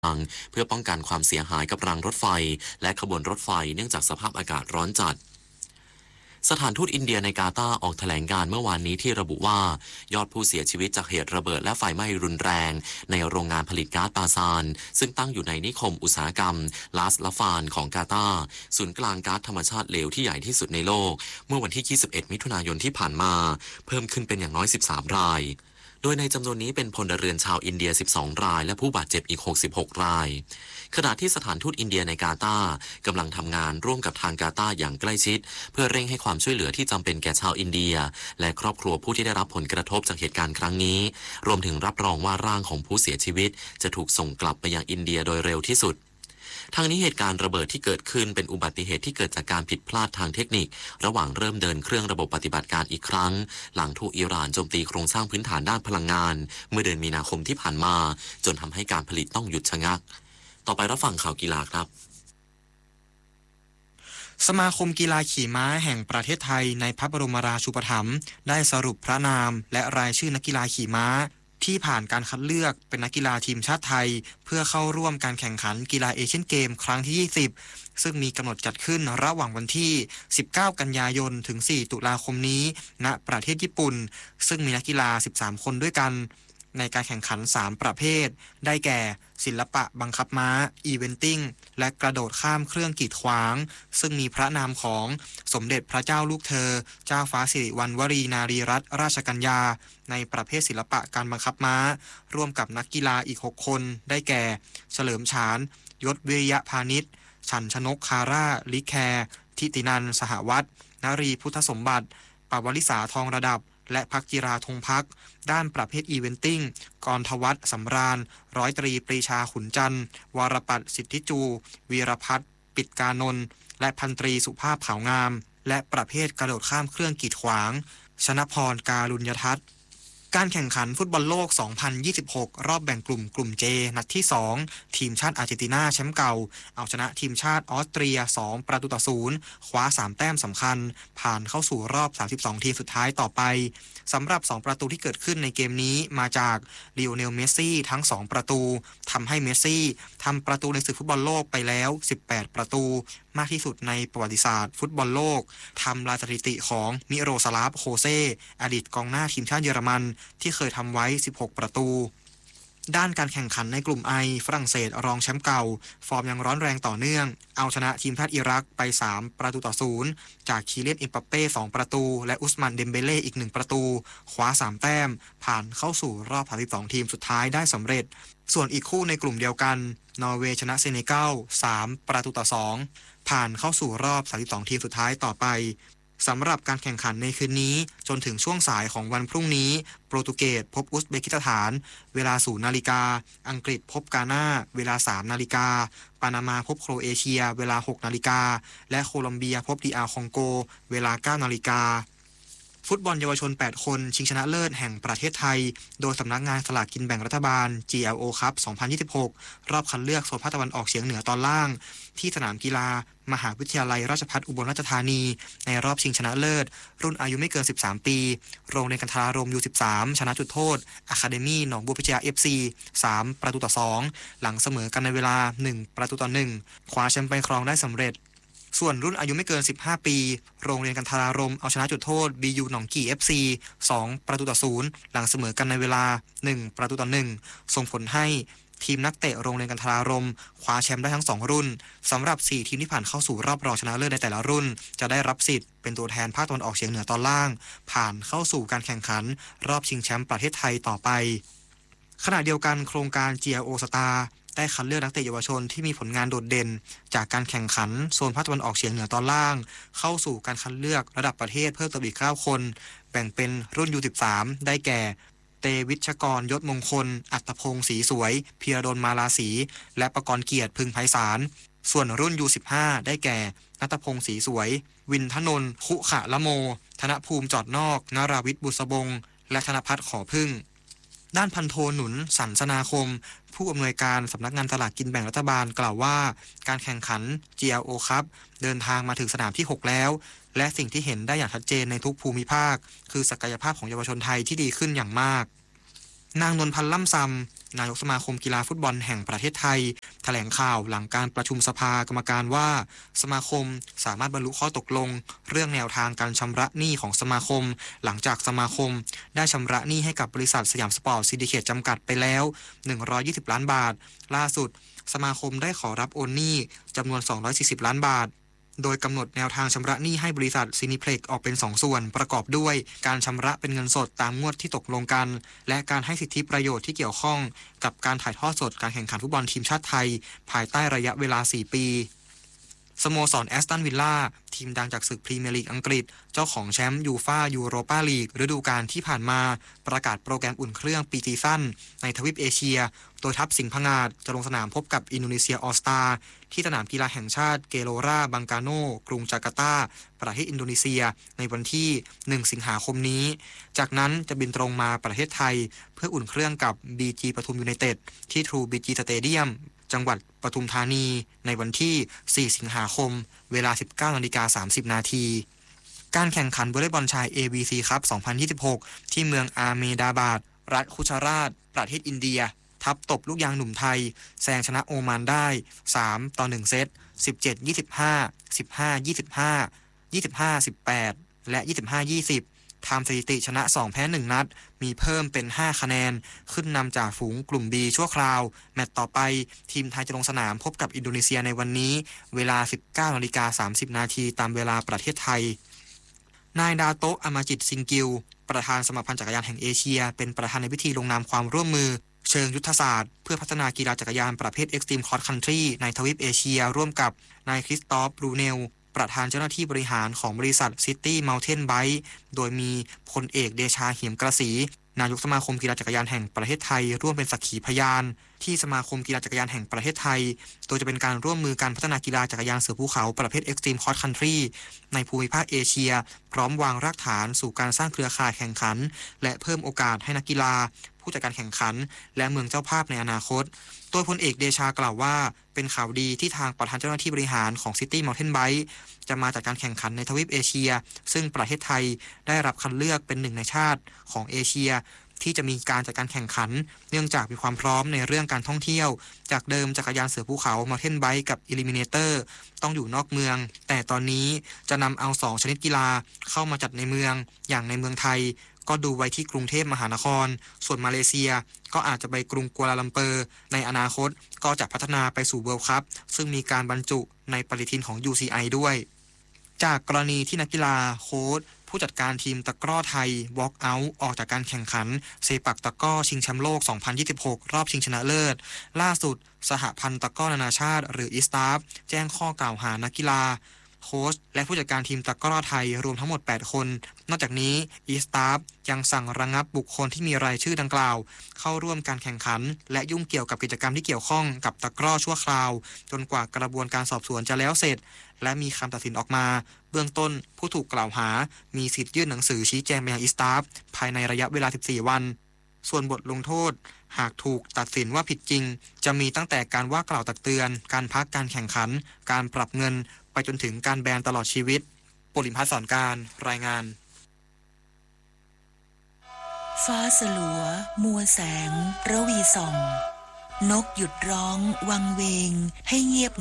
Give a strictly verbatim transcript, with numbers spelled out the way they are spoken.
เพื่อป้องกันความเสียหายกับรางรถไฟและขบวนรถไฟเนื่องจากสภาพอากาศร้อนจัดสถานทูตอินเดียในกาตาร์ออกแถลงการเมื่อวานนี้ที่ระบุว่ายอดผู้เสียชีวิตจากเหตุระเบิดและไฟไหม้รุนแรงในโรงงานผลิตก๊าซปาซานซึ่งตั้งอยู่ในนิคมอุตสาหกรรมลาสลาฟานของกาตาร์ศูนย์กลางก๊าซธรรมชาติเหลวที่ใหญ่ที่สุดในโลกเมื่อวันที่ยี่สิบเอ็ดมิถุนายนที่ผ่านมาเพิ่มขึ้นเป็นอย่างน้อยสิบสามรายโดยในจำนวนนี้เป็นพลเรือนชาวอินเดียสิบสองรายและผู้บาดเจ็บอีกหกสิบหกรายขณะที่สถานทูตอินเดียในกาตาร์กำลังทำงานร่วมกับทางกาตาร์อย่างใกล้ชิดเพื่อเร่งให้ความช่วยเหลือที่จำเป็นแก่ชาวอินเดียและครอบครัวผู้ที่ได้รับผลกระทบจากเหตุการณ์ครั้งนี้รวมถึงรับรองว่าร่างของผู้เสียชีวิตจะถูกส่งกลับไปยังอินเดียโดยเร็วที่สุดทางนี้เหตุการณ์ระเบิดที่เกิดขึ้นเป็นอุบัติเหตุที่เกิดจากการผิดพลาดทางเทคนิคระหว่างเริ่มเดินเครื่องระบบปฏิบัติการอีกครั้งหลังถูกอิหร่านโจมตีโครงสร้างพื้นฐานด้านพลังงานเมื่อเดือนมีนาคมที่ผ่านมาจนทำให้การผลิตต้องหยุดชะงักต่อไปรับฟังข่าวกีฬาครับสมาคมกีฬาขี่ม้าแห่งประเทศไทยในพระบรมราชูปถัมภ์ได้สรุปพระนามและรายชื่อนักกีฬาขี่ม้าที่ผ่านการคัดเลือกเป็นนักกีฬาทีมชาติไทยเพื่อเข้าร่วมการแข่งขันกีฬาเอเชียนเกมครั้งที่ยี่สิบซึ่งมีกำหนดจัดขึ้นระหว่างวันที่สิบเก้ากันยายนถึงสี่ตุลาคมนี้ณประเทศญี่ปุ่นซึ่งมีนักกีฬาสิบสามคนด้วยกันในการแข่งขันสามประเภทได้แก่ศิลปะบังคับม้าอีเวนติ้งและกระโดดข้ามเครื่องกีดขวางซึ่งมีพระนามของสมเด็จพระเจ้าลูกเธอเจ้าฟ้าสิริวัณวรีนารีรัตนราชกัญญาในประเภทศิลปะการบังคับม้าร่วมกับนักกีฬาอีกหกคนได้แก่เฉลิมฉานยศวิริยะพานิชฉันชนกคาร่าลิแคร์ทิตินันสหวัฒน์นรีพุทธสมบัติปวลิสาทองระดับและพักจิราธงพักด้านประเภทอีเวนติ้งกรทวัฒน์สำราญร้อยตรีปรีชาขุนจันทร์วรปัตรสิทธิจูวีรพัฒน์ปิดกานนท์และพันตรีสุภาพขาวงามและประเภทกระโดดข้ามเครื่องกีดขวางชนพรการุญยทัศน์การแข่งขันฟุตบอลโลก สองพันยี่สิบหก รอบแบ่งกลุ่มกลุ่ม J นัดที่ สอง ทีมชาติอาร์เจนตินาแชมป์เก่าเอาชนะทีมชาติออสเตรีย สอง ประตูต่อ ศูนย์ คว้า สาม แต้มสำคัญผ่านเข้าสู่รอบ สามสิบสอง ทีมสุดท้ายต่อไปสำหรับ สอง ประตูที่เกิดขึ้นในเกมนี้มาจากลีโอเนล เมสซี่ทั้ง สอง ประตูทำให้เมสซี่ทำประตูในศึกฟุตบอลโลกไปแล้ว สิบแปด ประตูมากที่สุดในประวัติศาสตร์ฟุตบอลโลกทำลายสถิติของมิโรสลาฟโฮเซอดีตกองหน้าทีมชาติเยอรมันที่เคยทำไว้ สิบหก ประตูด้านการแข่งขันในกลุ่มไอฝรั่งเศสรองแชมป์เก่าฟอร์มยังร้อนแรงต่อเนื่องเอาชนะทีมชาติอิรักไปสามประตูต่อศูนย์จากคีเลียน เอ็มบัปเป้สองประตูและอุสมานเดมเบเล่อีกหนึ่งประตูคว้าสามแต้มผ่านเข้าสู่รอบสามสิบสองทีมสุดท้ายได้สำเร็จส่วนอีกคู่ในกลุ่มเดียวกันนอร์เวย์ชนะเซเนกัลสามประตูต่อสองผ่านเข้าสู่รอบสามสิบสองทีมสุดท้ายต่อไปสำหรับการแข่งขันในคืนนี้จนถึงช่วงสายของวันพรุ่งนี้โปรตุเกสพบอุซเบกิสถานเวลา ศูนย์ นาฬิกาอังกฤษพบกาน่าเวลา สาม นาฬิกาปานามาพบโครเอเชียเวลา หก นาฬิกาและโคลอมเบียพบดีอาร์คองโกเวลา เก้า นาฬิกาฟุตบอลเยาวชนแปดคนชิงชนะเลิศแห่งประเทศไทยโดยสำนักงานสลากกินแบ่งรัฐบาล จี แอล โอ Cup สองพันยี่สิบหกรอบคัดเลือกโซนภาคตะวันออกเฉียงเหนือตอนล่างที่สนามกีฬามหาวิทยาลัยราชภัฏอุบลราชธานีในรอบชิงชนะเลิศรุ่นอายุไม่เกินสิบสามปีโรงเรียนกันทรารม ยู สิบสาม ชนะจุดโทษอะคาเดมี่หนองบัวพิชยา เอฟ ซี สาม ประตูต่อ สองหลังเสมอกันในเวลาหนึ่งประตูต่อหนึ่งคว้าแชมป์ไปครองได้สำเร็จส่วนรุ่นอายุไม่เกินสิบห้าปีโรงเรียนกันทรารมเอาชนะจุดโทษ บี ยู หนองกี่ เอฟ ซี สอง ประตูต่อศูนย์หลังเสมอกันในเวลาหนึ่งประตูต่อหนึ่งส่งผลให้ทีมนักเตะโรงเรียนกันทรารมคว้าแชมป์ได้ทั้งสองรุ่นสำหรับสี่ทีมที่ผ่านเข้าสู่รอบรองชนะเลิศในแต่ละรุ่นจะได้รับสิทธิ์เป็นตัวแทนภาคตะวันออกเฉียงเหนือตอนล่างผ่านเข้าสู่การแข่งขันรอบชิงแชมป์ประเทศไทยต่อไปขณะเดียวกันโครงการ จี แอล โอ Starได้คัดเลือกนักเตะเยาวชนที่มีผลงานโดดเด่นจากการแข่งขันโซนภาคตะวันออกเฉียงเหนือตอนล่างเข้าสู่การคัดเลือกระดับประเทศเพิ่มเติมอีกเก้าคนแบ่งเป็นรุ่น ยู สิบสาม ได้แก่เตวิชกรยศมงคลอัตพงศ์ศรีสวยพีรดลมาลาศรีและประกรณ์เกียรติพึงไพศาลส่วนรุ่น ยู สิบห้า ได้แก่ณัฐพงศ์ศรีสวยวินทนนท์คุขะละโมธนภูมิจอดนอกนราวิทย์บุษบงและธนภัทรขอพึ่งด้านพันโทหนุนสันสนาคมผู้อำนวยการสำนักงานสลากกินแบ่งรัฐบาลกล่าวว่าการแข่งขัน จี แอล โอ Cup เดินทางมาถึงสนามที่หกแล้วและสิ่งที่เห็นได้อย่างชัดเจนในทุกภูมิภาคคือศักยภาพของเยาวชนไทยที่ดีขึ้นอย่างมากนางนวลพันธ์ล่ำซำนายกสมาคมกีฬาฟุตบอลแห่งประเทศไทยแถลงข่าวหลังการประชุมสภากรรมการว่าสมาคมสามารถบรรลุข้อตกลงเรื่องแนวทางการชำระหนี้ของสมาคมหลังจากสมาคมได้ชำระหนี้ให้กับบริษัทสยามสปอร์ตซินดิเคตจำกัดไปแล้วหนึ่งร้อยยี่สิบล้านบาทล่าสุดสมาคมได้ขอรับโอนหนี้จำนวนสองร้อยสี่สิบล้านบาทโดยกำหนดแนวทางชำระหนี้ให้บริษัทซินิเพล็กออกเป็นสองส่วนประกอบด้วยการชำระเป็นเงินสดตามงวดที่ตกลงกันและการให้สิทธิประโยชน์ที่เกี่ยวข้องกับการถ่ายทอดสดการแข่งขันฟุตบอลทีมชาติไทยภายใต้ระยะเวลาสี่ปีสโมสรแอสตันวิลล่าทีมดังจากศึกพรีเมียร์ลีกอังกฤษเจ้าของแชมป์ยูฟ่ายูโรปาลีกฤดูกาลที่ผ่านมาประกาศโปรแกรมอุ่นเครื่องปีซีซั่นในทวีปเอเชียโดยทัพสิงห์ผงาดจะลงสนามพบกับอินโดนีเซียออสตาที่สนามกีฬาแห่งชาติเกโลราบังกาโนกรุงจาการ์ตาประเทศอินโดนีเซียในวันที่หนึ่งสิงหาคมนี้จากนั้นจะบินตรงมาประเทศไทยเพื่ออุ่นเครื่องกับ บี จี ปทุมยูไนเต็ดที่ True บี จี Stadiumจังหวัดปทุมธานีในวันที่สี่สิงหาคมเวลา สิบเก้านาฬิกาสามสิบนาทีการแข่งขันวอลเลย์บอลชาย เอ บี ซี Cup สองพันยี่สิบหกที่เมืองอาเมดาบาดรัฐคุชาราตประเทศอินเดียทัพตบลูกยางหนุ่มไทยแซงชนะโอมานได้สามต่อหนึ่งเซต สิบเจ็ด ยี่สิบห้า สิบห้า ยี่สิบห้า ยี่สิบห้า สิบแปด และ ยี่สิบห้า ยี่สิบทำสถิติชนะสองแพ้หนึ่งนัดมีเพิ่มเป็นห้าคะแนนขึ้นนำจากฝูงกลุ่ม B ชั่วคราวแมตช์ต่อไปทีมไทยจะลงสนามพบกับอินโดนีเซียในวันนี้เวลา สิบเก้านาฬิกาสามสิบนาทีตามเวลาประเทศไทยนายดาโตะ อามาจิต ซิงกิลประธานสมาพันธ์จักรยานแห่งเอเชียเป็นประธานในพิธีลงนามความร่วมมือเชิงยุทธศาสตร์เพื่อพัฒนากีฬาจักรยานประเภท Extreme Cross Country ในทวีปเอเชียร่วมกับนายคริสตอฟ บรูเนลประธานเจ้าหน้าที่บริหารของบริษัท City Mountain Bike โดยมีพลเอกเดชา เหียมกระสีนายกสมาคมกีฬาจักรยานแห่งประเทศไทยร่วมเป็นสักขีพยานที่สมาคมกีฬาจักรยานแห่งประเทศไทยโดยจะเป็นการร่วมมือการพัฒนากีฬาจักรยานเสือภูเขาประเภท Extreme Cross Country ในภูมิภาคเอเชียพร้อมวางรากฐานสู่การสร้างเครือข่ายแข่งขันและเพิ่มโอกาสให้นักกีฬาผู้จัดการแข่งขันและเมืองเจ้าภาพในอนาคตโดยพลเอกเดชากล่าวว่าเป็นข่าวดีที่ทางประธานเจ้าหน้าที่บริหารของ City Mountain Bike จะมาจากการแข่งขันในทวีปเอเชียซึ่งประเทศไทยได้รับคัดเลือกเป็นหนึ่งในชาติของเอเชียที่จะมีการจัดการแข่งขันเนื่องจากมีความพร้อมในเรื่องการท่องเที่ยวจากเดิมจักรยานเสือภูเขา Mountain Bike กับ Eliminator ต้องอยู่นอกเมืองแต่ตอนนี้จะนำเอาสองชนิดกีฬาเข้ามาจัดในเมืองอย่างในเมืองไทยก็ดูไว้ที่กรุงเทพมหานครส่วนมาเลเซียก็อาจจะไปกรุงกัวลาลัมเปอร์ในอนาคตก็จะพัฒนาไปสู่ World Cup ซึ่งมีการบรรจุในปฏิทินของ ยู ซี ไอ ด้วยจากกรณีที่นักกีฬาโค้ชผู้จัดการทีมตะกร้อไทย walk out ออกจากการแข่งขันเซปักตะกร้อชิงแชมป์โลก สองพันยี่สิบหก รอบชิงชนะเลิศล่าสุดสหพันธ์ตะกร้อนานาชาติหรือ อี เอส ที เอ เอฟ แจ้งข้อกล่าวหานักกีฬาโค้ชและผู้จัดการทีมตะกร้อไทยรวมทั้งหมดแปดคนนอกจากนี้ อี เอส ที เอ เอฟ ยังสั่งระงับบุคคลที่มีรายชื่อดังกล่าวเข้าร่วมการแข่งขันและยุ่งเกี่ยวกับกิจกรรมที่เกี่ยวข้องกับตะกร้อชั่วคราวจนกว่ากระบวนการสอบสวนจะแล้วเสร็จและมีคำตัดสินออกมาเบื้องต้นผู้ถูกกล่าวหามีสิทธิ์ยื่นหนังสือชี้แจงไปยัง อี เอส ที เอ เอฟ ภายในระยะเวลาสิบสี่วันส่วนบทลงโทษหากถูกตัดสินว่าผิดจริงจะมีตั้งแต่การว่ากล่าวตักเตือนการพักการแข่งขันการปรับเงินไปจนถึงการแบนตลอดชีวิตปริมพัฒน์ สอนการรายงานฟ้าสลัวมัวแสงระวีส่องนกหยุดร้องวังเวงให้เงียบ